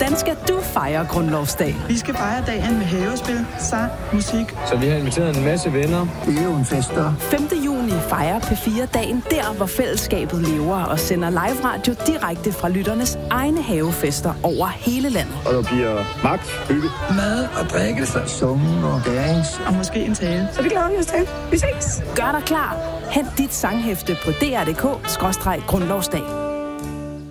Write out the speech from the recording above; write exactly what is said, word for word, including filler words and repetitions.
Hvordan skal du fejre grundlovsdag? Vi skal fejre dagen med havespil, sang, musik. Så vi har inviteret en masse venner. Evenfester. femte juni fejrer P fire dagen der, hvor fællesskabet lever og sender live radio direkte fra lytternes egne havefester over hele landet. Og der bliver magt, hygge, mad og drikkelse, sunge og dans. Og måske en tale. Så det glæder vi os til. Vi ses. Gør dig klar. Hent dit sanghæfte på d r punktum d k skråstreg grundlovsdag.